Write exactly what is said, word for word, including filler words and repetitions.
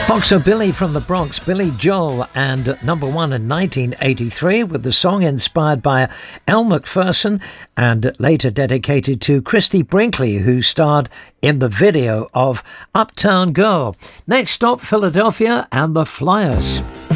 Boxer Billy from the Bronx, Billy Joel, and number one in nineteen eighty-three with the song inspired by Elle Macpherson and later dedicated to Christy Brinkley, who starred in the video of Uptown Girl. Next stop, Philadelphia and the Flyers.